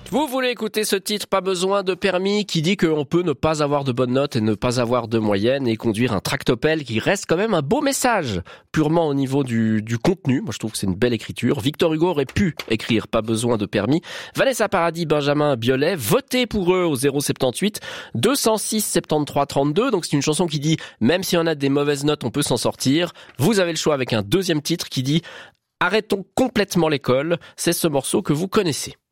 Vous voulez écouter ce titre, pas besoin de permis, qui dit qu'on peut ne pas avoir de bonnes notes et ne pas avoir de moyenne et conduire un tractopelle qui reste quand même un beau message, purement au niveau du contenu. Moi, je trouve que c'est une belle écriture. Victor Hugo aurait pu écrire pas besoin de permis. Vanessa Paradis, Benjamin Biolay, votez pour eux au 078 206 73 32. Donc c'est une chanson qui dit, même si on a des mauvaises notes, on peut s'en sortir. Vous avez le choix avec un deuxième titre qui dit, arrêtons complètement l'école. C'est ce morceau que vous connaissez.